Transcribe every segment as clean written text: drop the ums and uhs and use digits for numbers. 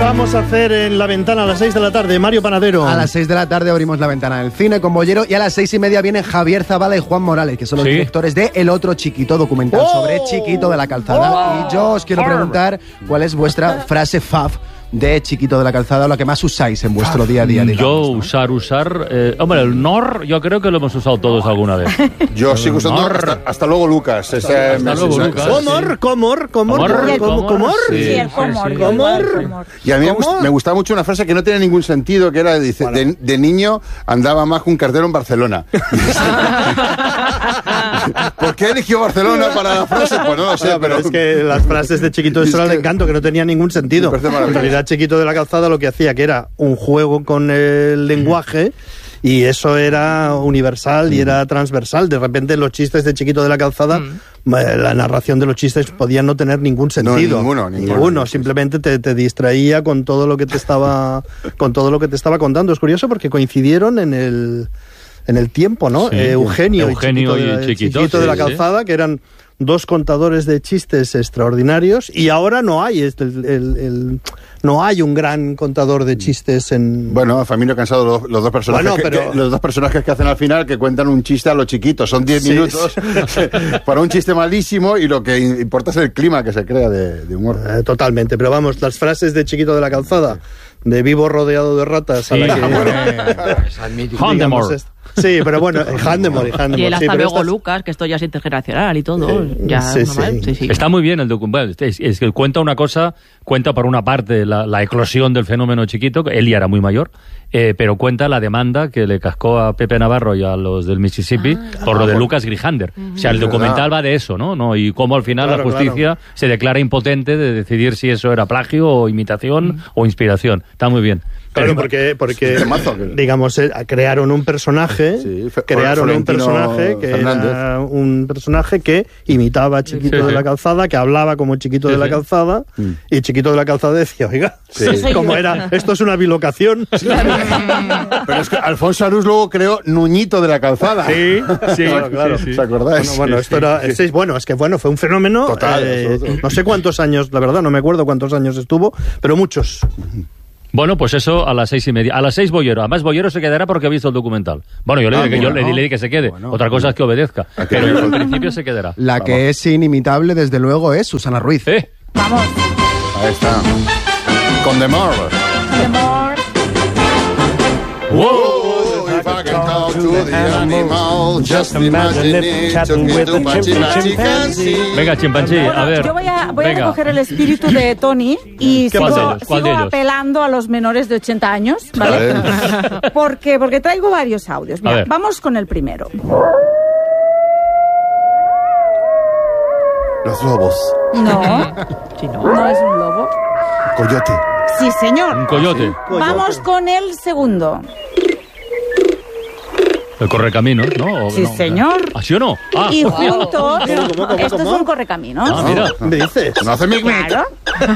vamos a hacer en La Ventana a las 6 de la tarde? Mario Panadero. A las 6 de la tarde abrimos La Ventana del Cine con Bollero y a las 6:30 vienen Javier Zavala y Juan Morales, que son los directores de El Otro Chiquito, documental sobre Chiquito de la Calzada. Y yo os quiero preguntar cuál es vuestra frase fab de Chiquito de la Calzada, o lo que más usáis en vuestro día a día, digamos, yo usar... hombre, el nor, yo creo que lo hemos usado todos alguna vez. Yo sigo usando hasta luego, Lucas. Hasta luego, Lucas. Comor. Sí, el comor. Y a mí me gustaba mucho una frase que no tiene ningún sentido, que era, dice, de niño andaba más que un cartero en Barcelona. ¿Por qué eligió Barcelona para la frase? Pues no lo sé, pero... Es que las frases de Chiquito eso era el encanto, que no tenía ningún sentido. En realidad, Chiquito de la Calzada lo que hacía que era un juego con el lenguaje, y eso era universal y era transversal. De repente los chistes de Chiquito de la Calzada, la narración de los chistes podía no tener ningún sentido. Ninguno. Simplemente te distraía con todo lo que te estaba contando. Es curioso porque coincidieron en el tiempo, ¿no? Sí, Eugenio y Chiquito de la Calzada, que eran dos contadores de chistes extraordinarios, y ahora no hay no hay un gran contador de chistes en... Bueno, Famino Cansado, los dos personajes los dos personajes que hacen al final, que cuentan un chiste a lo chiquito, son 10 minutos para un chiste malísimo, y lo que importa es el clima que se crea de humor. Totalmente, pero vamos, las frases de Chiquito de la Calzada, de vivo rodeado de ratas, a la que... Handemore. Sí, pero bueno, Handemore. Y el hasta luego, Lucas, que esto ya es intergeneracional y todo. Sí. Está muy bien el documental. Es que cuenta una cosa, cuenta por una parte la eclosión del fenómeno Chiquito, él ya era muy mayor, pero cuenta la demanda que le cascó a Pepe Navarro y a los del Mississippi por lo de Lucas Grijander. O sea, el documental va de eso, ¿no? Y cómo al final la justicia se declara impotente de decidir si eso era plagio o imitación o inspiración. Está muy bien. Claro, porque digamos, crearon un personaje, que era un personaje que imitaba a Chiquito de la Calzada, que hablaba como Chiquito de la Calzada, y Chiquito de la Calzada decía, oiga, ¿cómo era? Esto es una bilocación. Pero es que Alfonso Arús luego creó Nuñito de la Calzada. Sí, claro. ¿Os acordáis? Bueno, esto era... fue un fenómeno. Total. No sé cuántos años, la verdad, no me acuerdo cuántos años estuvo, pero muchos. Bueno, pues eso a las 6:30. A las 6 Bollero. Además, Bollero se quedará porque ha visto el documental. Bueno, yo le di que se quede. Otra cosa es que obedezca. Pero al principio se quedará. La que es inimitable, desde luego, es Susana Ruiz. Vamos. Ahí está. Con The More. ¡Wow! If I can talk to the animal, just imagine it, talking to my chimpanzee. Venga, chimpancé, a ver. Yo voy a recoger el espíritu de Tony y sigo apelando a los menores de 80 años, ¿vale? Porque traigo varios audios. Mira, vamos con el primero. Los lobos. No es un lobo. Coyote. Sí, señor. Un coyote. Vamos con el segundo. El correcaminos, ¿no? Sí, señor. ¿Así o no? Y juntos... Esto es un correcaminos. Mira. ¿Me dices? No hace mic-mic. Claro.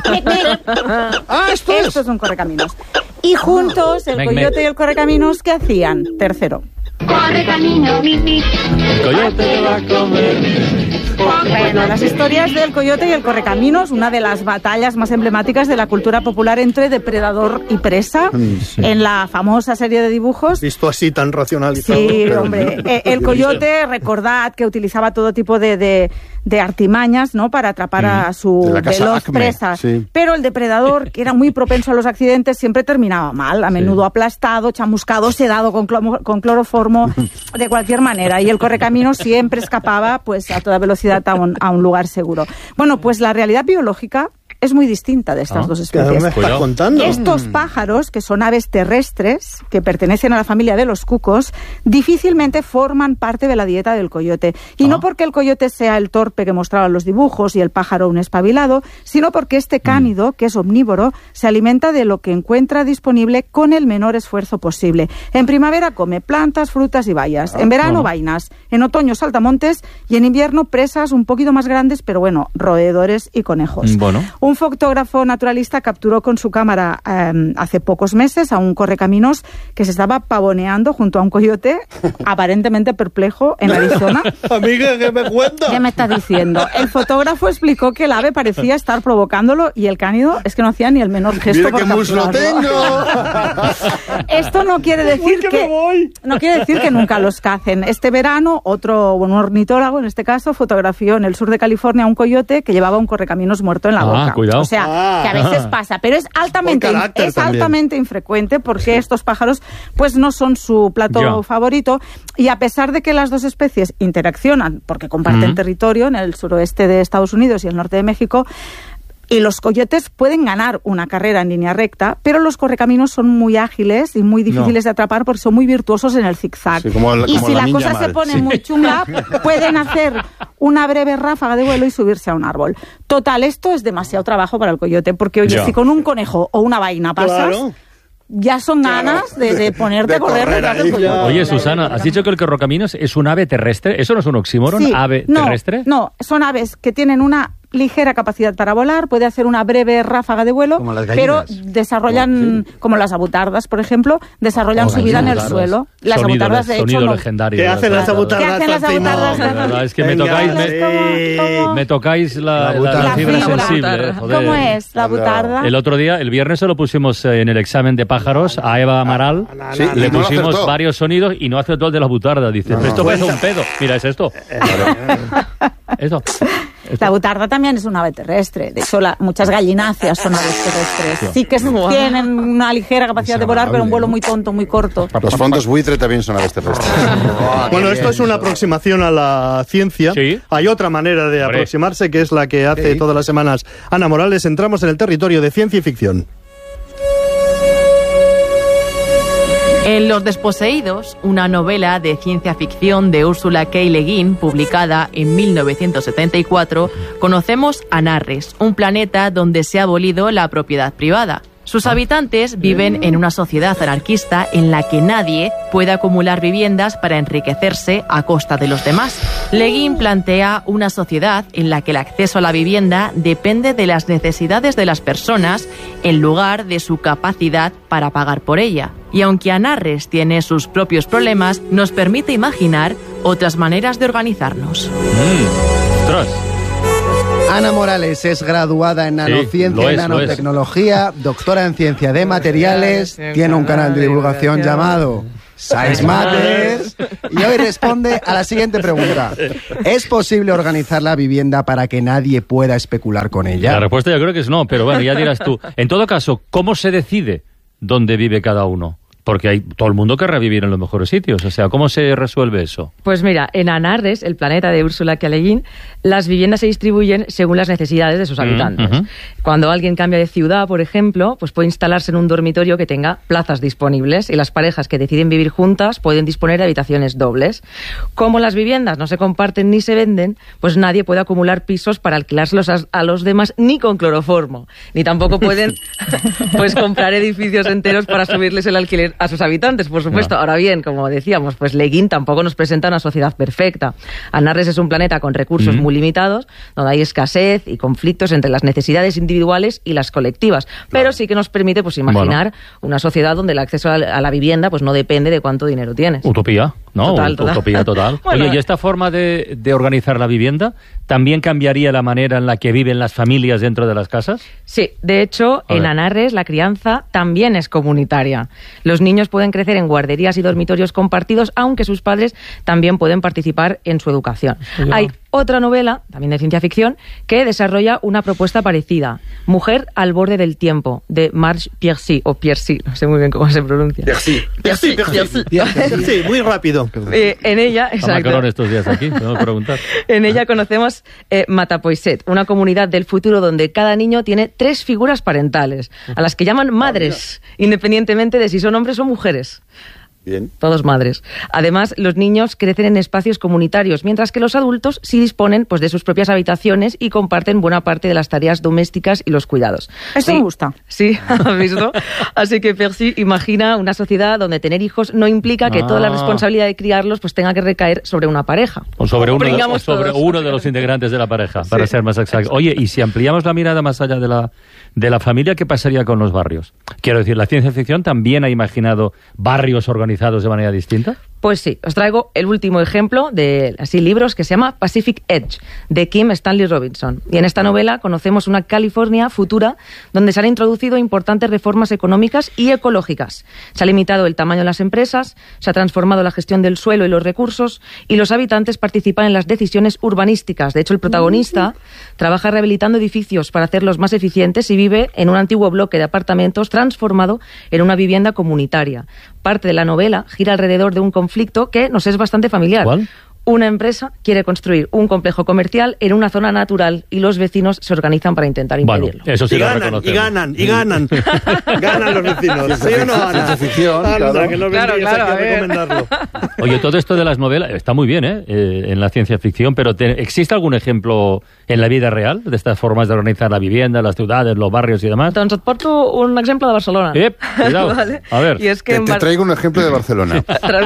Esto es un correcaminos. Y juntos, el coyote y el correcaminos, ¿qué hacían? Tercero. Correcaminos. El coyote va a comer. Bueno, las historias del coyote y el correcaminos, una de las batallas más emblemáticas de la cultura popular entre depredador y presa, en la famosa serie de dibujos. Visto así tan racionalizado. Sí, hombre. El coyote, recordad que utilizaba todo tipo de artimañas, ¿no?, para atrapar a su veloz presa. Sí. Pero el depredador, que era muy propenso a los accidentes, siempre terminaba mal, a menudo aplastado, chamuscado, sedado con cloroformo, de cualquier manera. Y el correcaminos siempre escapaba, pues, a toda velocidad a un lugar seguro. Bueno, pues la realidad biológica es muy distinta de estas dos especies. ¿Me estás contando? Estos pájaros, que son aves terrestres, que pertenecen a la familia de los cucos, difícilmente forman parte de la dieta del coyote. Y no porque el coyote sea el torpe que mostraban los dibujos y el pájaro un espabilado, sino porque este cánido, que es omnívoro, se alimenta de lo que encuentra disponible con el menor esfuerzo posible. En primavera come plantas, frutas y bayas. En verano, vainas. En otoño, saltamontes. Y en invierno, presas un poquito más grandes, pero bueno, roedores y conejos. Bueno. Un fotógrafo naturalista capturó con su cámara hace pocos meses a un correcaminos que se estaba pavoneando junto a un coyote aparentemente perplejo en Arizona. Amiga, ¿qué me cuentas? ¿Qué me estás diciendo? El fotógrafo explicó que el ave parecía estar provocándolo y el cánido es que no hacía ni el menor gesto. ¡Mira qué muslo tengo! Esto no quiere decir que nunca los cacen. Este verano, un ornitólogo, en este caso, fotografió en el sur de California a un coyote que llevaba un correcaminos muerto en la boca. Cuidado. O sea, que a veces pasa, pero es altamente infrecuente porque estos pájaros pues no son su plato favorito, y a pesar de que las dos especies interaccionan porque comparten territorio en el suroeste de Estados Unidos y el norte de México, y los coyotes pueden ganar una carrera en línea recta, pero los correcaminos son muy ágiles y muy difíciles de atrapar porque son muy virtuosos en el zigzag. Sí, y si la cosa se pone muy chunga, pueden hacer una breve ráfaga de vuelo y subirse a un árbol. Total, esto es demasiado trabajo para el coyote, porque oye, si con un conejo o una vaina pasas... Claro. Ya son ganas de ponerte a correr detrás del coyote. Oye, Susana, ¿has dicho que el correcaminos es un ave terrestre? ¿Eso no es un oxímoron? Sí. ¿Ave terrestre? No, son aves que tienen una ligera capacidad para volar, puede hacer una breve ráfaga de vuelo, pero desarrollan, como las abutardas, por ejemplo, desarrollan su vida en el suelo. Las abutardas, de hecho, legendario. ¿Qué hacen las abutardas? La verdad es que me tocáis la fibra sensible. ¿Cómo es la abutarda? El otro día, el viernes, se lo pusimos en el examen de pájaros a Eva Amaral. Le pusimos varios sonidos y no acertó el de la butarda. Dice, esto parece un pedo. Mira, es esto. Esto. La butarda también es un ave terrestre. De hecho, muchas gallináceas son aves terrestres. Sí que tienen una ligera capacidad de volar, pero un vuelo muy tonto, muy corto. Los fondos buitre también son aves terrestres. Bueno, esto es una aproximación a la ciencia. ¿Sí? Hay otra manera de aproximarse, que es la que hace todas las semanas Ana Morales. Entramos en el territorio de ciencia y ficción. En Los desposeídos, una novela de ciencia ficción de Ursula K. Le Guin, publicada en 1974, conocemos a Narres, un planeta donde se ha abolido la propiedad privada. Sus habitantes viven en una sociedad anarquista en la que nadie puede acumular viviendas para enriquecerse a costa de los demás. Le Guin plantea una sociedad en la que el acceso a la vivienda depende de las necesidades de las personas en lugar de su capacidad para pagar por ella. Y aunque Anarres tiene sus propios problemas, nos permite imaginar otras maneras de organizarnos. ¡Ostras! Ana Morales es graduada en nanociencia y nanotecnología, doctora en ciencia de materiales, tiene un canal de divulgación llamado Science Matters y hoy responde a la siguiente pregunta. ¿Es posible organizar la vivienda para que nadie pueda especular con ella? La respuesta yo creo que es no, pero bueno, ya dirás tú. En todo caso, ¿cómo se decide dónde vive cada uno? Porque todo el mundo querrá vivir en los mejores sitios. O sea, ¿cómo se resuelve eso? Pues mira, en Anarres, el planeta de Ursula K. Le Guin, las viviendas se distribuyen según las necesidades de sus habitantes. Cuando alguien cambia de ciudad, por ejemplo, pues puede instalarse en un dormitorio que tenga plazas disponibles y las parejas que deciden vivir juntas pueden disponer de habitaciones dobles. Como las viviendas no se comparten ni se venden, pues nadie puede acumular pisos para alquilárselos a los demás ni con cloroformo. Ni tampoco pueden pues comprar edificios enteros para subirles el alquiler a sus habitantes, por supuesto. No. Ahora bien, como decíamos, pues Le Guin tampoco nos presenta una sociedad perfecta. Anarres es un planeta con recursos muy limitados, donde hay escasez y conflictos entre las necesidades individuales y las colectivas, pero sí que nos permite pues imaginar una sociedad donde el acceso a la vivienda pues no depende de cuánto dinero tienes. Utopía, ¿no? Utopía total. Bueno, oye, ¿y esta forma de organizar la vivienda también cambiaría la manera en la que viven las familias dentro de las casas? Sí, de hecho, en Anarres la crianza también es comunitaria. Los niños pueden crecer en guarderías y dormitorios compartidos, aunque sus padres también pueden participar en su educación. Hay otra novela, también de ciencia ficción, que desarrolla una propuesta parecida. Mujer al borde del tiempo, de Marge Piercy, o Piercy, no sé muy bien cómo se pronuncia. Piercy, muy rápido. En ella, exacto. Estos días aquí, tengo que preguntar. En ella conocemos Matapoiset, una comunidad del futuro donde cada niño tiene 3 figuras parentales, a las que llaman madres, independientemente de si son hombres o mujeres. Bien. Todos madres. Además, los niños crecen en espacios comunitarios, mientras que los adultos sí disponen pues, de sus propias habitaciones y comparten buena parte de las tareas domésticas y los cuidados. Eso me gusta. Sí, ¿has visto? Así que Percy imagina una sociedad donde tener hijos no implica que toda la responsabilidad de criarlos pues tenga que recaer sobre una pareja. O sobre uno de los integrantes de la pareja, para ser más exacto. Oye, y si ampliamos la mirada más allá de la familia, ¿qué pasaría con los barrios? Quiero decir, ¿la ciencia ficción también ha imaginado barrios organizados de manera distinta? Pues sí, os traigo el último ejemplo de libros que se llama Pacific Edge, de Kim Stanley Robinson. Y en esta novela conocemos una California futura donde se han introducido importantes reformas económicas y ecológicas. Se ha limitado el tamaño de las empresas, se ha transformado la gestión del suelo y los recursos, y los habitantes participan en las decisiones urbanísticas. De hecho, el protagonista trabaja rehabilitando edificios para hacerlos más eficientes y vive en un antiguo bloque de apartamentos transformado en una vivienda comunitaria. Parte de la novela gira alrededor de un conflicto que nos es bastante familiar. ¿Cuál? Una empresa quiere construir un complejo comercial en una zona natural y los vecinos se organizan para intentar impedirlo. Bueno, eso sí ganan los vecinos. ¿Sí o no, Ana? Ficción, que no claro, recomendarlo. Oye, todo esto de las novelas está muy bien, en la ciencia ficción, pero ¿existe algún ejemplo en la vida real de estas formas de organizar la vivienda, las ciudades, los barrios y demás? Doncs et porto un ejemplo de Barcelona. Cuidado. Vale. A ver. Y es que te traigo un ejemplo de Barcelona.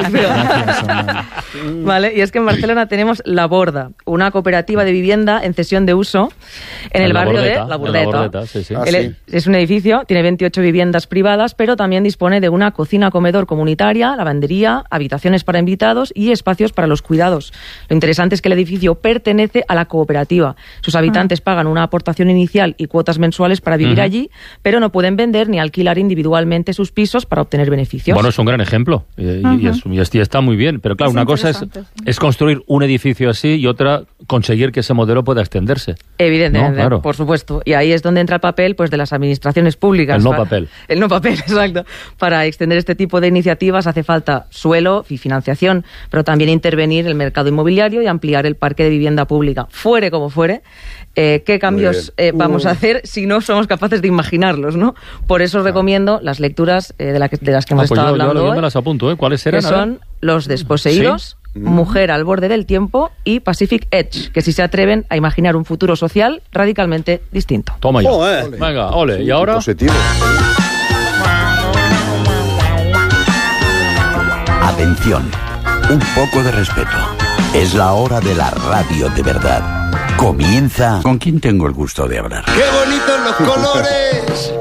Vale, y es que en Barcelona tenemos La Borda, una cooperativa de vivienda en cesión de uso en el barrio de La Bordeta. Sí. Es un edificio, tiene 28 viviendas privadas, pero también dispone de una cocina-comedor comunitaria, lavandería, habitaciones para invitados y espacios para los cuidados. Lo interesante es que el edificio pertenece a la cooperativa. Sus habitantes pagan una aportación inicial y cuotas mensuales para vivir allí, pero no pueden vender ni alquilar individualmente sus pisos para obtener beneficios. Bueno, es un gran ejemplo y está muy bien, pero claro, una cosa es construir un edificio así y otra conseguir que ese modelo pueda extenderse. Evidentemente, ¿no? Claro. Por supuesto. Y ahí es donde entra el papel pues de las administraciones públicas. El no papel, exacto. Para extender este tipo de iniciativas hace falta suelo y financiación, pero también intervenir el mercado inmobiliario y ampliar el parque de vivienda pública. Fuere como fuere, ¿qué cambios vamos a hacer si no somos capaces de imaginarlos, ¿no? Por eso os recomiendo las lecturas de las que hemos estado hablando yo me las apunto, ¿cuáles eran? Que son Los Desposeídos, ¿sí? Mujer al borde del tiempo y Pacific Edge, que si se atreven a imaginar un futuro social radicalmente distinto. Toma ya. Venga, ole. ¿Y ahora? Positivo. Atención, un poco de respeto. Es la hora de la radio de verdad. Comienza. ¿Con quién tengo el gusto de hablar? ¡Qué bonitos los colores!